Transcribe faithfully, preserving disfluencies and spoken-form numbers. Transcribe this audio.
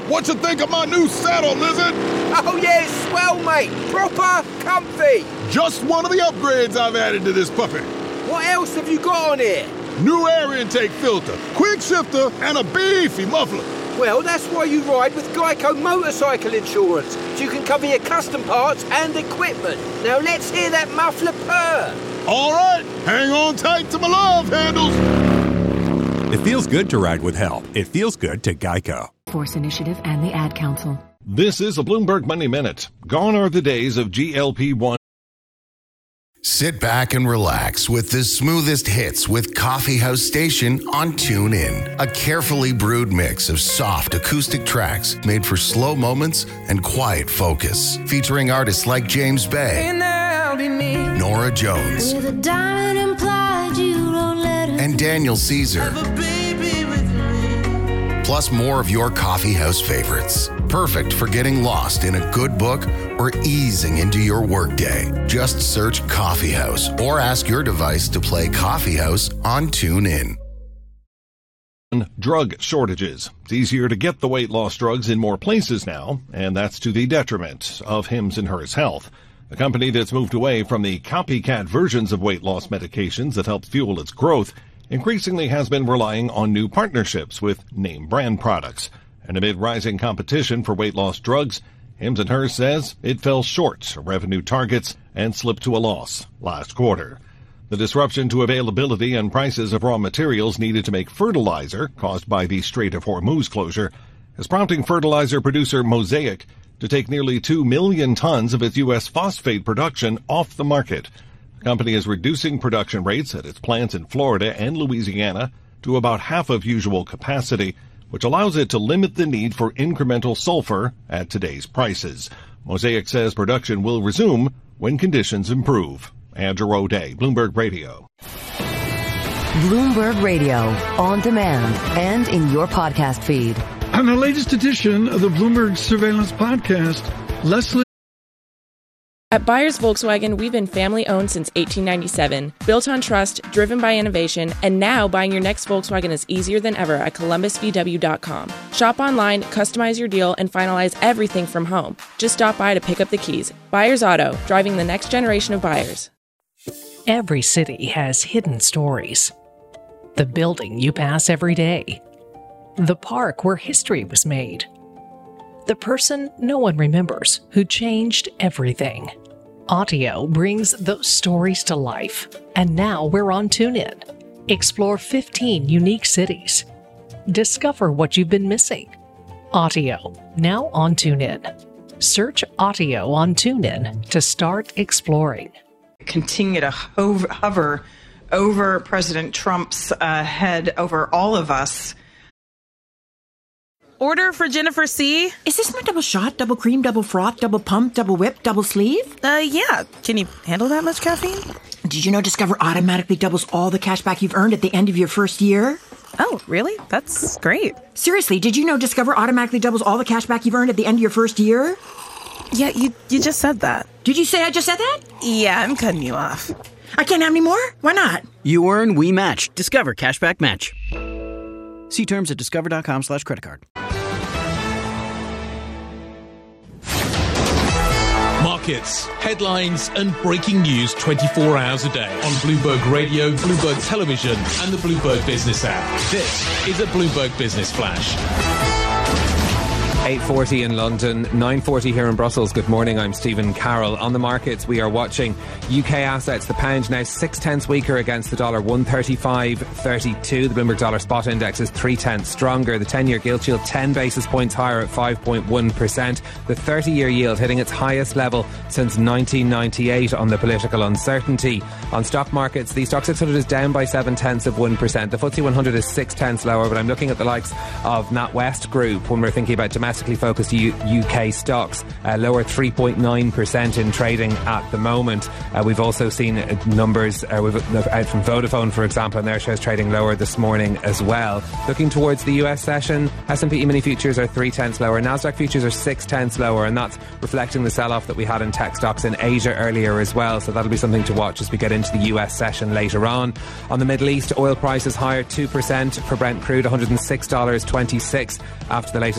What you think of my new saddle, Lizard? Oh yeah, it's swell, mate. Proper comfy. Just one of the upgrades I've added to this puppy. What else have you got on here? New air intake filter, quick shifter, and a beefy muffler. Well, that's why you ride with Geico Motorcycle Insurance, so you can cover your custom parts and equipment. Now let's hear that muffler purr. All right, hang on tight to my love handles. It feels good to ride with help. It feels good to Geico. Force Initiative and the Ad Council. This is a Bloomberg Money Minute. Gone are the days of G L P one. Sit back and relax with the smoothest hits with Coffee House Station on TuneIn. A carefully brewed mix of soft acoustic tracks made for slow moments and quiet focus. Featuring artists like James Bay, Nora Jones, and Daniel Caesar. Plus more of your coffee house favorites. Perfect for getting lost in a good book or easing into your workday. Just search Coffee House or ask your device to play Coffee House on TuneIn. Drug shortages. It's easier to get the weight loss drugs in more places now, and that's to the detriment of Hims and Hers Health. A company that's moved away from the copycat versions of weight loss medications that helped fuel its growth increasingly has been relying on new partnerships with name brand products. And amid rising competition for weight loss drugs, Hims and Hers says it fell short of revenue targets and slipped to a loss last quarter. The disruption to availability and prices of raw materials needed to make fertilizer caused by the Strait of Hormuz closure is prompting fertilizer producer Mosaic to take nearly two million tons of its U S phosphate production off the market. The company is reducing production rates at its plants in Florida and Louisiana to about half of usual capacity, which allows it to limit the need for incremental sulfur at today's prices. Mosaic says production will resume when conditions improve. Andrew O'Day, Bloomberg Radio. Bloomberg Radio, on demand and in your podcast feed. On the latest edition of the Bloomberg Surveillance Podcast, Leslie. At Byers Volkswagen, we've been family-owned since eighteen ninety-seven, built on trust, driven by innovation, and now buying your next Volkswagen is easier than ever at columbus v w dot com. Shop online, customize your deal, and finalize everything from home. Just stop by to pick up the keys. Byers Auto, driving the next generation of buyers. Every city has hidden stories. The building you pass every day. The park where history was made. The person no one remembers who changed everything. Audio brings those stories to life, and now we're on TuneIn. Explore fifteen unique cities. Discover what you've been missing. Audio, now on TuneIn. Search Audio on TuneIn to start exploring. Continue to hover, hover over President Trump's uh, head, over all of us. Order for Jennifer C. Is this my double shot, double cream, double froth, double pump, double whip, double sleeve? Uh, yeah. Can you handle that much caffeine? Did you know Discover automatically doubles all the cash back you've earned at the end of your first year? Oh, really? That's great. Seriously, did you know Discover automatically doubles all the cash back you've earned at the end of your first year? Yeah, you you just said that. Did you say I just said that? Yeah, I'm cutting you off. I can't have any more? Why not? You earn, we match. Discover Cashback Match. See terms at discover.com slash credit card. Markets, headlines and breaking news twenty-four hours a day on Bloomberg Radio, Bloomberg Television and the Bloomberg Business app. This is a Bloomberg Business Flash. eight forty in London, nine forty here in Brussels. Good morning, I'm Stephen Carroll. On the markets, we are watching U K assets. The pound now six tenths weaker against the dollar, one thirty-five thirty-two. The Bloomberg Dollar Spot Index is three tenths stronger. The ten-year gilt yield ten basis points higher at five point one percent. The thirty-year yield hitting its highest level since nineteen ninety-eight on the political uncertainty. On stock markets, the Stoxx six hundred is down by seven tenths of one percent. The F T S E one hundred is six tenths lower, but I'm looking at the likes of NatWest Group when we're thinking about domestic focused U- UK stocks, uh, lower three point nine percent in trading at the moment. Uh, we've also seen uh, numbers uh, we've, uh, out from Vodafone, for example, and their shares trading lower this morning as well. Looking towards the U S session, S and P E-mini futures are three tenths lower, Nasdaq futures are six tenths lower, and that's reflecting the sell-off that we had in tech stocks in Asia earlier as well, so that'll be something to watch as we get into the U S session later on. On the Middle East, oil prices higher two percent for Brent crude, one hundred six dollars twenty-six after the latest